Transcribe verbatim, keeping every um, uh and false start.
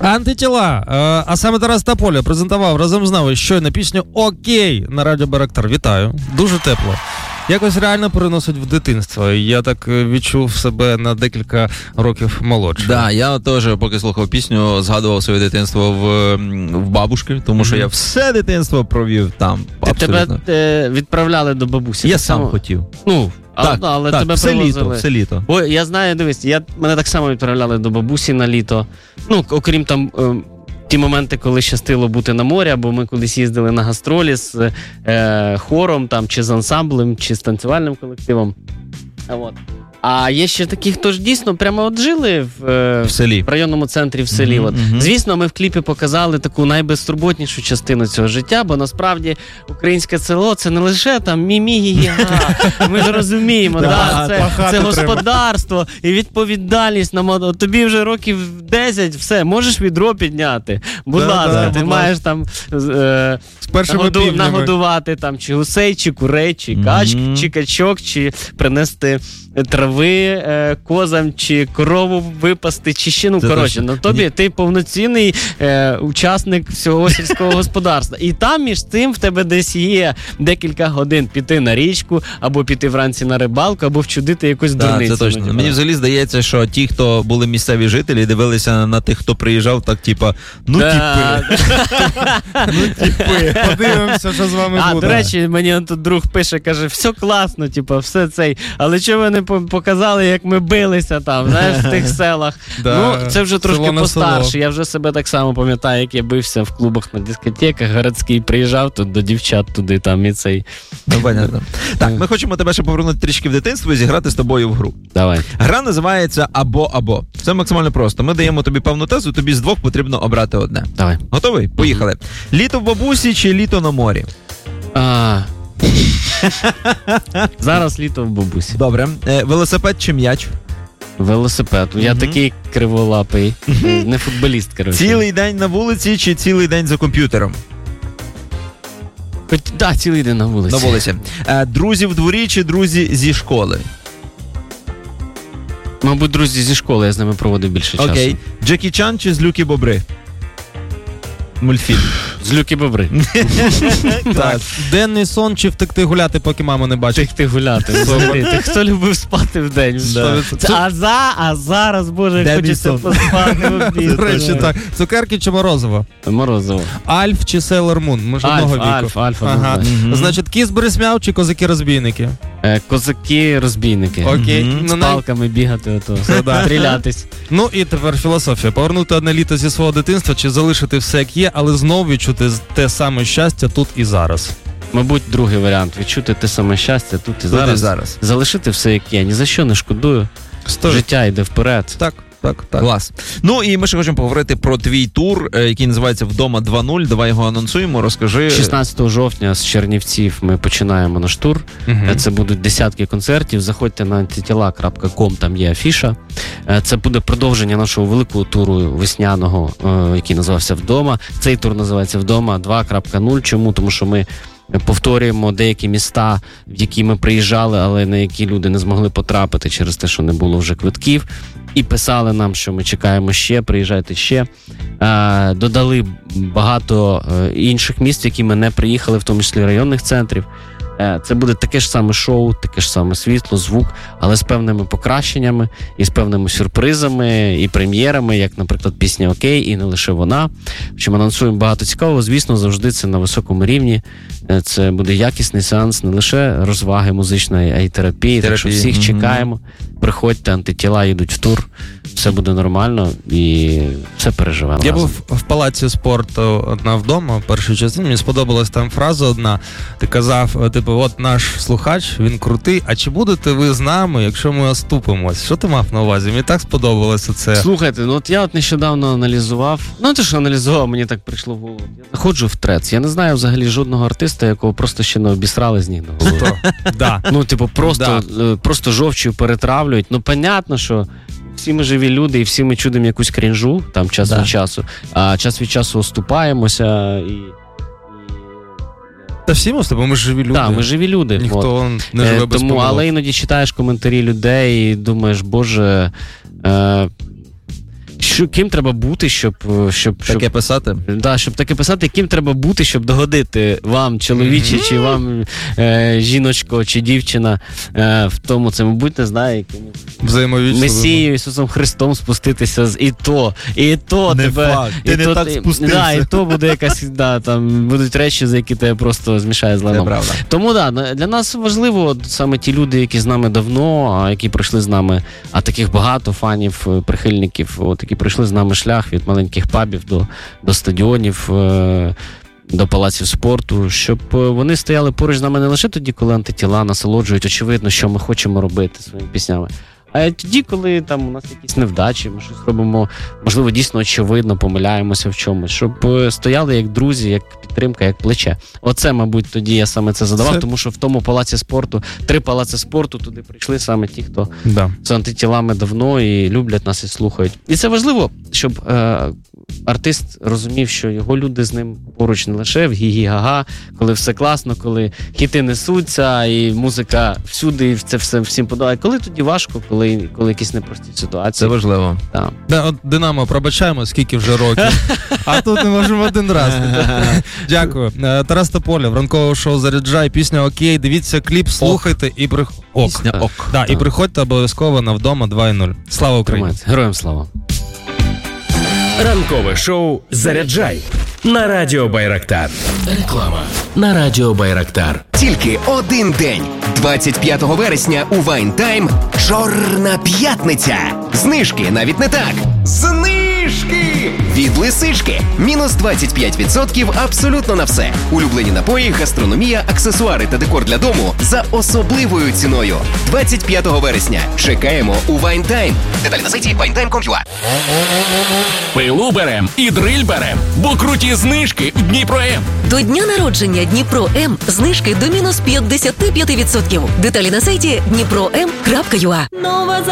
Антитіла, а саме Тарас Тополя презентував разом з нами щойно пісню «Окей» на радіо Байрактар. Вітаю. Дуже тепло. Якось реально переносить в дитинство. Я так відчув себе на декілька років молодше. Так, да, я теж, поки слухав пісню, згадував своє дитинство в, в бабушки, тому що mm-hmm. я все дитинство провів там. Ти тебе е, відправляли до бабусі? Я сам само... хотів. Ну, так, а, але так, тебе все привозили. літо, все літо. Бо я знаю, дивись, я, мене так само відправляли до бабусі на літо. Ну, окрім там... Е, ті моменти, коли щастило бути на морі, або ми колись їздили на гастролі з е, хором, там, чи з ансамблем, чи з танцювальним колективом. А, от. А є ще такі, хто ж дійсно прямо от жили в, е, в селі, в районному центрі в селі. Mm-hmm, от. mm-hmm. Звісно, ми в кліпі показали таку найбезтурботнішу частину цього життя, бо насправді українське село – це не лише там мі-мі-гі-га. Ми ж розуміємо, да, це, це господарство і відповідальність. На тобі вже років десять, все, можеш відро підняти. Будь да, ласка, да, ти будь маєш там е, нагоду, нагодувати там, чи гусей, чи курей, чи кач, mm-hmm. чи качок, чи принести трави е, козам, чи корову випасти, чи ще, ну, це коротше, ну, тобі, Ні. ти повноцінний е, учасник всього сільського господарства. І там між цим в тебе десь є декілька годин піти на річку, або піти вранці на рибалку, або вчудити якусь да, дурницю. Це точно. Мені взагалі здається, що ті, хто були місцеві жителі, дивилися на тих, хто приїжджав, так, типа, ну, да. типи. ну, типи. Подивимося, що з вами а, буде. До речі, мені тут друг пише, каже, все класно, типа, все цей, але чого ви не показали, як ми билися там, знаєш, в тих селах. Да, ну, це вже трошки постарше. Я вже себе так само пам'ятаю, як я бився в клубах на дискотеках, городський, приїжджав тут до дівчат туди, там, і цей. Ну, понятно. Так, ми хочемо тебе ще повернути трішки в дитинство і зіграти з тобою в гру. Давай. Гра називається «Або-або». Це максимально просто. Ми даємо тобі певну тезу, тобі з двох потрібно обрати одне. Давай. Готовий? Поїхали. Mm-hmm. Літо в бабусі чи літо на морі? А... Зараз літо в бабусі. Добре. Е, велосипед чи м'яч? Велосипед. Я mm-hmm. такий криволапий. Mm-hmm. Не футболіст, коротше. Цілий день на вулиці чи цілий день за комп'ютером? Так, да, цілий день на вулиці. На вулиці. Е, друзі в дворі чи друзі зі школи? Мабуть, друзі зі школи, я з ними проводив більше часу. Окей. Джекі Чан чи Злюки Бобри? Мультфільм. Злюки Бобри. Так. Денний сон чи втекти гуляти, поки мама не бачить? Втекти гуляти. Хто любив спати вдень? А, за, а зараз, боже, хочеться поспати в обід. До речі, так. Цукерки чи морозиво? Морозиво. Альф чи Сейлор Мун? Ми ж одного віку. Альф, Альф. Ага. Значить, Кізбери смяв чи козаки-розбійники? Козаки-розбійники. Окей. З палками бігати, ото, стрілятись. Ну і тепер філософія. Повернути одне літо зі свого дитинства чи залишити все як є, але знову відчути те саме щастя тут і зараз? Мабуть, другий варіант. Відчути те саме щастя тут і тут зараз. І зараз. Залишити все як є. Ні за що не шкодую. Сто. Життя йде вперед. Так. Так, так. Клас. Ну і ми ще хочемо поговорити про твій тур, який називається «Вдома два нуль». Давай його анонсуємо, розкажи. шістнадцятого жовтня з Чернівців ми починаємо наш тур. Угу. Це будуть десятки концертів. Заходьте на антитіла крапка ком, там є афіша. Це буде продовження нашого великого туру весняного, який називався «Вдома». Цей тур називається «Вдома два крапка нуль». Чому? Тому що ми повторюємо деякі міста, в які ми приїжджали, але на які люди не змогли потрапити через те, що не було вже квитків. І писали нам, що ми чекаємо ще, приїжджайте ще. Е, додали багато е, інших міст, в які ми не приїхали, в тому числі районних центрів. Е, це буде таке ж саме шоу, таке ж саме світло, звук, але з певними покращеннями і з певними сюрпризами і прем'єрами, як, наприклад, пісня «Окей» і не лише вона. Чим анонсуємо багато цікавого. Звісно, завжди це на високому рівні. Е, це буде якісний сеанс не лише розваги музичної, а й терапії. терапії. Так що всіх mm-hmm. чекаємо. Приходьте, антитіла їдуть в тур, все буде нормально і все переживемо. Я разом. був в палаці спорту одна вдома, в першій частині, мені сподобалась там фраза одна. Ти казав, типу, от наш слухач, він крутий, а чи будете ви з нами, якщо ми оступимось? Що ти мав на увазі? Мені так сподобалося це. Слухайте, ну от я от нещодавно аналізував, ну те, що аналізував, мені так прийшло в голову. Я заходжу в трец, я не знаю взагалі жодного артиста, якого просто ще не обісрали з ніг до голови. Ну, типу, просто, просто жовчою перетравлюють. Ну, понятно, що всі ми живі люди і всі ми чудимо якусь крінжу, там, час да. від часу, а час від часу оступаємося і... Та всі ми з тобою, ми ж живі люди. Так, ми живі люди. Ніхто от. не живе без Тому, помилок. але іноді читаєш коментарі людей і думаєш, боже, е, що, ким треба бути, щоб... щоб Таке щоб, писати? Да, щоб таке писати, ким треба бути, щоб догодити вам, чоловічі, mm-hmm. чи вам е, жіночко, чи дівчина, е, в тому, це, мабуть, не знаю, якимось Месією, Ісусом Христом спуститися з і то, і то не тебе... Факт. Ти і не то, так спустився. Да, і то буде якась, да, там, будуть речі, за які тебе просто змішає з ланом. Це правда. Тому, да, для нас важливо саме ті люди, які з нами давно, а які пройшли з нами, а таких багато фанів, прихильників, от, які пройшли з нами шлях від маленьких пабів до, до стадіонів, до палаців спорту, щоб вони стояли поруч з нами не лише тоді, коли антитіла насолоджують, очевидно, що ми хочемо робити своїми піснями, а тоді, коли там у нас якісь невдачі, ми щось робимо, можливо, дійсно очевидно, помиляємося в чомусь, щоб стояли як друзі, як підтримка, як плече. Оце, мабуть, тоді я саме це задавав, це... тому що в тому палаці спорту, три палаци спорту, туди прийшли саме ті, хто да. з антитілами давно і люблять нас і слухають. І це важливо, щоб е- артист розумів, що його люди з ним поруч не лише в гі-гі-га-га, коли все класно, коли хіти несуться і музика всюди, і це все всім подобається. Коли тоді важко, коли, коли якісь непрості ситуації. Це важливо. Так. Да, от Динамо, пробачаємо, скільки вже років, а тут не можемо один раз. Дякую. Тарас Тополєв, ранкове шоу «Заряджай», пісня «Окей», дивіться кліп, слухайте і при... Ок. Пісня «Ок». Да, і приходьте обов'язково на «Вдома» два нуль. Слава Україні! Героям слава! Ранкове шоу «Заряджай» на Радіо Байрактар. Реклама на Радіо Байрактар. Тільки один день. двадцять п'ятого вересня у Вайнтайм Чорна п'ятниця. Знижки навіть не так. Знижки! Від Лисички. Мінус двадцять п'ять відсотків абсолютно на все. Улюблені напої, гастрономія, аксесуари та декор для дому за особливою ціною. двадцять п'ятого вересня. Чекаємо у Вайнтайм. Деталі на сайті вайнтайм крапка ком крапка ю а. Пилу берем і дриль берем, бо круті знижки в Дніпро-М. До дня народження Дніпро-М знижки до мінус п'ятдесят п'ять відсотків. Деталі на сайті дніпро ем крапка ю а.